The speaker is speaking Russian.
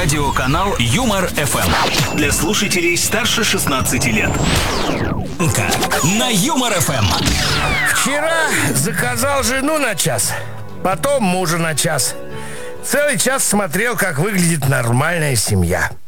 Радиоканал Юмор ФМ. Для слушателей старше 16 лет. На Юмор ФМ. Вчера заказал жену на час, потом мужа на час. Целый час смотрел, как выглядит нормальная семья.